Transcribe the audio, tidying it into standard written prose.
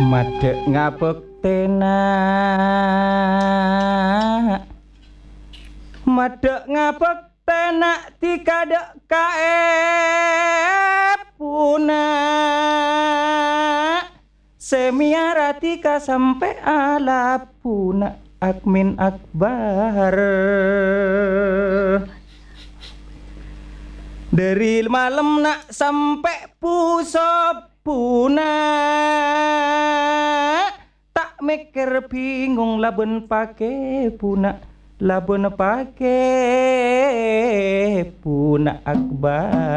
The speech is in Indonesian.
Madek ngabektena Madek ngabektena dikadek kaepuna Semiaratika sampai alapuna Akmin akbar dari malam nak sampai pusop puna tak mikir bingung laben pake puna laben pake puna akbar